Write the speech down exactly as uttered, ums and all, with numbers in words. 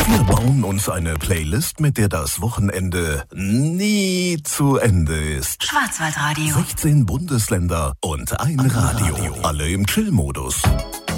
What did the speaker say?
Wir bauen uns eine Playlist, mit der das Wochenende nie zu Ende ist. Schwarzwaldradio. sechzehn Bundesländer und ein Radio. Alle im Chill-Modus.